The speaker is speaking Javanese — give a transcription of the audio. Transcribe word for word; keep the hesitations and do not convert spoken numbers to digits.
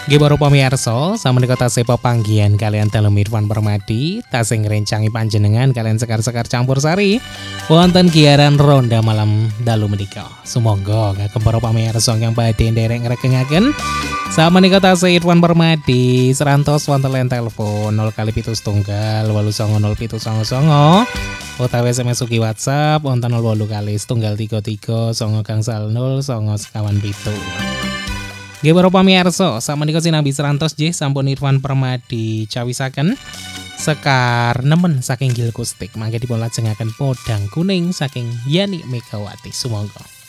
Nggih para pamirsa, sameneika tasih pepanggihan kalian dalem Irfan Permadi, tasih ngrencangi panjenengan kalian sekar-sekar campursari wonten giaran ronda malam dalu menika. Sumangga kagem para pamirsa ingkang badhe nderek ngrekengaken sameneika tasih Irfan Permadi serantos wonten line telepon nol kali pitu setunggal wolu sanga nol pitu sanga sanga utawi S M S ugi WhatsApp wonten nol wolu kali setunggal tiga tiga sanga gangsal nol sanga sekawan pitu. Nggih para pamirsa, sameneika sinambi serantos nggih sampun Irfan Permadi cawisaken sekar nemen saking Gil Kustik mangke dipun lajengaken podang kuning saking Yani Megawati. Sumangga.